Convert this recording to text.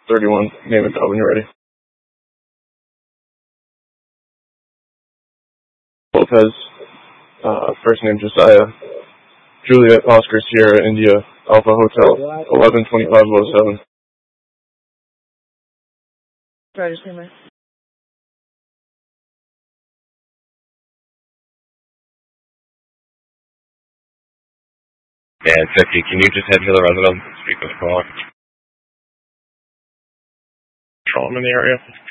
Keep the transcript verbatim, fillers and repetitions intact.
thirty-one, name and call when you're ready. Lopez, uh, first name Josiah, Juliet Oscar Sierra India Alpha Hotel, eleven twenty-five oh seven. Driver's name. And fifty, can you just head to the residence? Speak with the caller. Control them in the area.